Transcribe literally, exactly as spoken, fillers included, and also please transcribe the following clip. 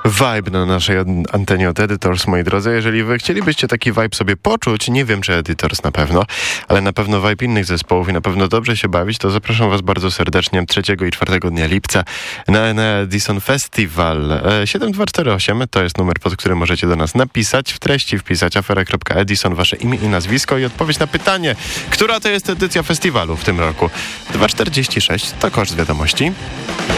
Vibe na naszej antenie od Editors, moi drodzy. Jeżeli wy chcielibyście taki vibe sobie poczuć, nie wiem czy Editors na pewno, ale na pewno vibe innych zespołów i na pewno dobrze się bawić, to zapraszam was bardzo serdecznie trzeciego i czwartego dnia lipca na, na Edison Festival. siedem dwa cztery osiem to jest numer, pod którym możecie do nas napisać, w treści wpisać afera kropka edison, wasze imię i nazwisko i odpowiedź na pytanie, która to jest edycja festiwalu w tym roku. dwa czterdzieści sześć to koszt wiadomości.